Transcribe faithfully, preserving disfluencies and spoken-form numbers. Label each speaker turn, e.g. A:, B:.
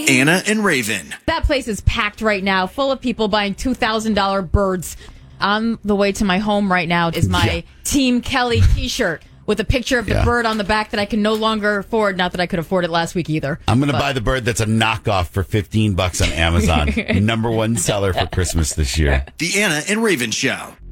A: Anna and Raven.
B: That place is packed right now, full of people buying two thousand dollars birds. On the way to my home right now is my yeah. Team Kelly t-shirt with a picture of the yeah. bird on the back that I can no longer afford. Not that I could afford it last week either.
C: I'm going to buy the bird that's a knockoff for fifteen bucks on Amazon. Number one seller for Christmas this year.
A: The Anna and Raven Show.